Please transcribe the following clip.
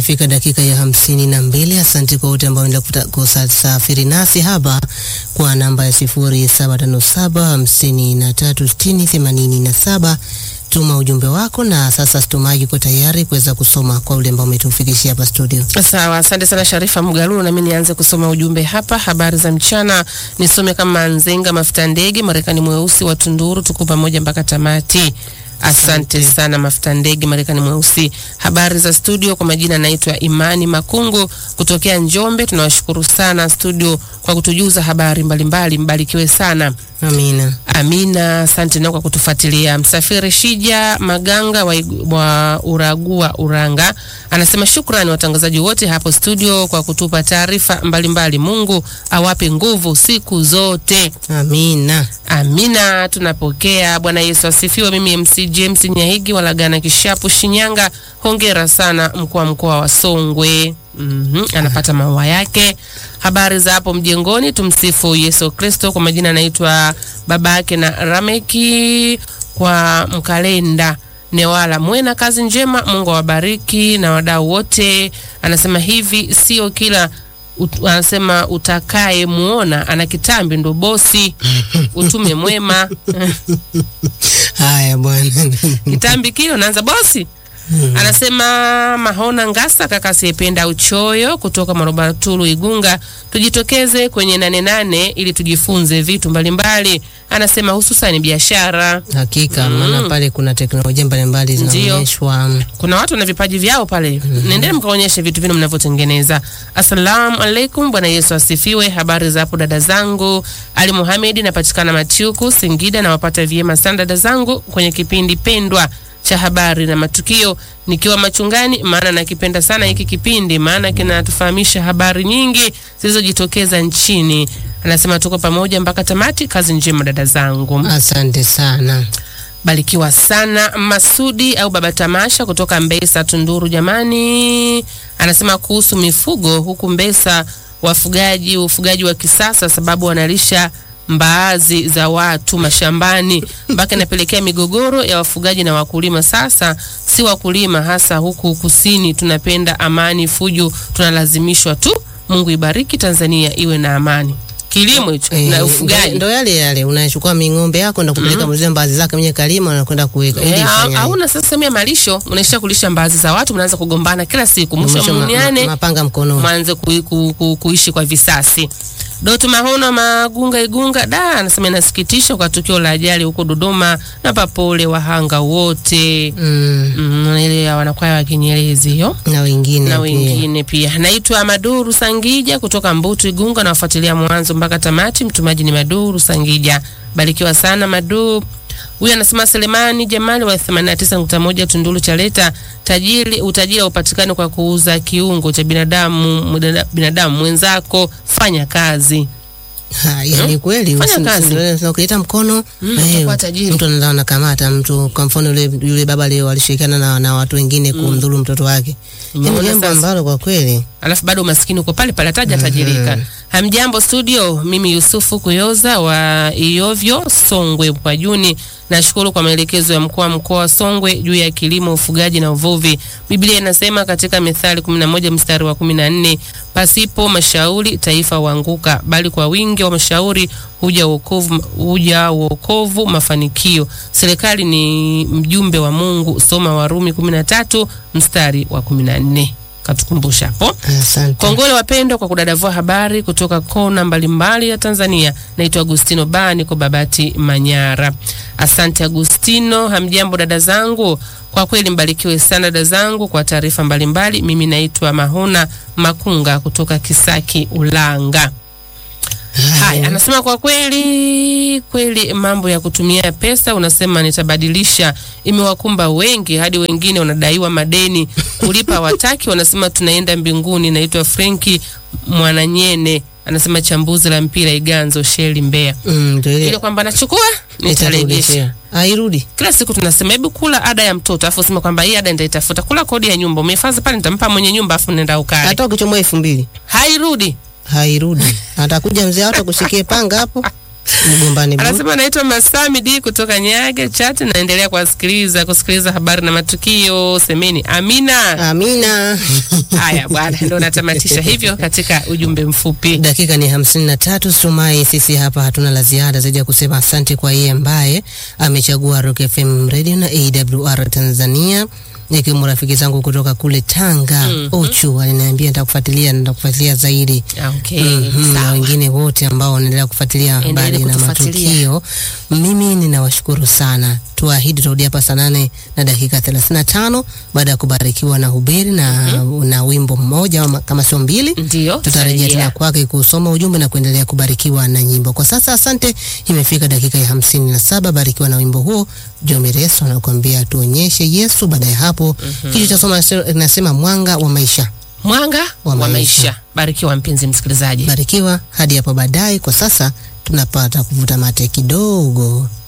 Imefika dakika ya 52. Asante kwa wote ambao wanaendelea kusafiri nasi hapa kwa namba ya 0757536087. Tuma ujumbe wako na sasa stumaji yuko tayari kuweza kusoma kwa ule ambao umetufikishia hapa studio. Sawa, asante sana Sharifa Mgalulu, na mimi nianze kusoma ujumbe hapa. Habari za mchana, nisome kama Nzenga Mafuta Ndege, Marekani Mweusi wa Tunduru, tuko pamoja mpaka tamati. Asante sana Mafuta Ndege Marekani Mweusi. Habari za studio, kwa majina naitwa Imani Makungu kutokea Njombe. Tunawashukuru sana studio kwa kutujuza habari mbalimbali, mbarikiwe sana. Amina. Amina, asante na kwa kutufuatilia. Msafiri Shija Maganga wa Uragua Uranga anasema shukrani watangazaji wote hapo studio kwa kutupa taarifa mbalimbali. Mungu awape nguvu siku zote. Amina. Amina, tunapokea. Bwana Yesu asifiwe. Mimi MC James Nyahigi Walagana Kishapu Shinyanga. Hongera sana mkoa wa Songwe. Anapata maua yake. Habari za hapo mjengoni, tumsifu Yesu Kristo. Kwa majina anaitwa babake na Rameki kwa Mkalenda Newala. Mwena kazi njema, Mungu awabariki na wadau wote. Anasema hivi, sio kila anasema utakaye muona ana kitambi ndo bosi. Utume mwema. Haya bwana. Kitambi kile unaanza bosi. Anasema Mahona Ngasa kaka siependa uchoyo kutoka Marobatulu Igunga, tujitokeze kwenye 88 ili tujifunze vitu mbalimbali. Anasema hususan biashara. Hakika maana pale kuna teknolojia mbalimbali zinaonyeshwa. Kuna watu na vipaji vyao pale. Nendeni mkaonyeshe vitu vile mnavyotengeneza. Assalamu alaikum, Bwana Yesu asifiwe. Habari za hapo dada zangu. Ali Muhammad, napatikana Matiuku Singida, na wapata vyema sana dada zangu kwenye kipindi pendwa cha habari na matukio nikiwa Machungani, maana nakipenda sana hiki kipindi, maana kinatufahamisha habari nyingi zilizojitokeza nchini. Anasema tuko pamoja mpaka tamati. Kazi njema dada zangu. Asante sana. Barikiwa sana. Masudi au Baba Tamasha kutoka Mbesa Tunduru jamani. Anasema kuhusu mifugo huku Mbesa, ufugaji wa kisasa, sababu wanalisha mbaazi za watu mashambani mpaka inapelekea migogoro ya wafugaji na wakulima. Sasa si wakulima hasa huku kusini tunapenda amani, fujo tunalazimishwa tu. Mungu ibariki Tanzania iwe na amani. Kilimo hicho na ufugaji ndio yale unachukua ming'ombe yako na kupeleka mzee mbaazi zake mwenye kalima na kwenda kuweka ili ifanye. Hauna sasa mia malisho, unaisha kulisha mbaazi za watu, mnaanza kugombana kila siku, mwisho mniane mapanga mkononi, mwanze kuishi kwa visasi. Doto Mahono Magunga Igunga anasema inasikitisha kwa tukio la ajali huko Dodoma, na papole wahanga wote. Ile wanakwaya wa Kinyerezi hiyo na wengine pia. Naitwa Maduru Sangija kutoka Mbutu Igunga, na wafuatilia mwanzo mpaka tamati. Mtumaji ni Maduru Sangija. Barikiwa sana Maduru. Huyu anasema Selemani Jamali wa 89.1 Tunduru Chaleta, utajiri upatikane kwa kuuza kiungo cha binadamu mwenzako, fanya kazi. Yani kweli unakuita mkono mtu anakamata mtu. Kwa mfano yule baba leo alishirikiana na watu wengine kumdhuru mtoto wake. Ni jambo ambalo kwa kweli, alafu bado maskini uko pale pale tajirika. Hamjambo studio, mimi Yusufu Kuyoza wa Iovyo Songwe kwa Juni. Nashukuru kwa maelekezo ya mkoa wa Songwe juu ya kilimo, ufugaji na uvuvi. Biblia inasema katika Methali 11 mstari wa 14, pasipo mashauri taifa huanguka, bali kwa wingi wa mashauri huja wokovu mafanikio. Serikali ni mjumbe wa Mungu. Soma Warumi 13 mstari wa 14. Katukumbusha hapo. Kongole wapendwa kwa kudadavua habari kutoka kona mbalimbali ya Tanzania. Naitwa Agustino Bani kwa Babati Manyara. Asante Agustino. Hamjambo dada zangu. Kwa kweli mbarikiwe sana dada zangu kwa taarifa mbalimbali. Mimi naitwa Mahona Makunga kutoka Kisaki Ulanga. Hai, anasema kwa kweli mambo ya kutumia pesa unasema nitabadilisha imewakumba wengi, hadi wengine wanadaiwa madeni kulipa wataki, wanasema tunaenda mbinguni. Naitwa Frenki Mwananyene, anasema chambuzi la mpira Iganzo Sheli Mbeya. Ile kwamba nachukua nitarejesha. Hairudi. Kila siku tunasema hebu kula ada ya mtoto, afu sema kwamba hii ada nitaitafuta. Kula kodi ya nyumba, umehifadhi pale nitampa mwenye nyumba afu nenda ukale. Hata ukichomoa 2000. Hairudi. Atakuja mzee hata kushikie panga hapo. Mgombani. Anasema naitwa Masamidi kutoka Nyage Chati, naendelea kusikiliza habari na matukio. Semeni amina. Amina. Haya bwana, ndio natamatisha hivyo katika ujumbe mfupi. Dakika ni 53. Stumai sisi hapa hatuna la ziada zaidi ya kusema asante kwa yeye ambaye amechagua Rock FM Radio na AWR Tanzania. Nikiwa rafiki zangu kutoka kule Tanga, Ochu aliniambia nitakufuatilia zaidi. Okay. Na wengine wote ambao wanaendelea kufuatilia habari na matukio. Mimi ninawashukuru sana. Tuahidi turudi hapa saa 8 na dakika 35 baada ya kubarikiwa na hubiri na wimbo mmoja kama sio mbili. Ndio. Tutarejea tena kwake kusoma ujumbe na kuendelea kubarikiwa na nyimbo. Kwa sasa asante, imefika dakika ya 57, barikiwa na wimbo huo. Jomireso anakuambia tuonyeshe Yesu. Baada ya hapo kitu cha somo nasema mwanga wa maisha. Mwanga wa maisha. Barikiwa mpenzi msikilizaji. Barikiwa hadi hapo baadaye. Kwa sasa tunapata kuvuta mate kidogo.